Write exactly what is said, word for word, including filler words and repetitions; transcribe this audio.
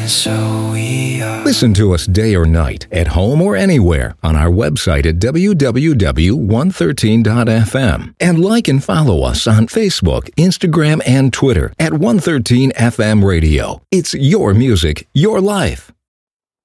so we are. Listen to us day or night, at home or anywhere, on our website at w w w dot one thirteen dot f m. And like and follow us on Facebook, Instagram, and Twitter at one thirteen F M Radio. It's your music, your life.